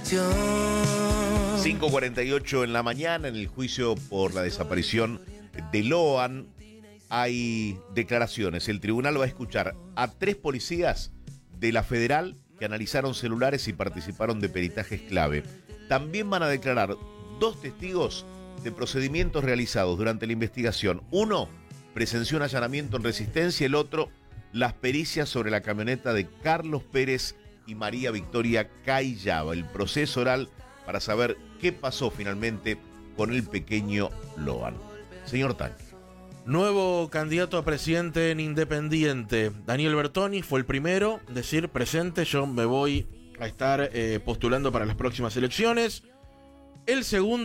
5:48 en la mañana, en el juicio por la desaparición de Loan, hay declaraciones. El tribunal va a escuchar a 3 policías de la Federal que analizaron celulares y participaron de peritajes clave. También van a declarar 2 testigos de procedimientos realizados durante la investigación. Uno presenció un allanamiento en Resistencia, el otro las pericias sobre la camioneta de Carlos Pérez y María Victoria Cayaba. El proceso oral para saber qué pasó finalmente con el pequeño Loan. Señor Tanque. Nuevo candidato a presidente en Independiente. Daniel Bertoni fue el primero en decir presente, yo me voy a estar postulando para las próximas elecciones. El segundo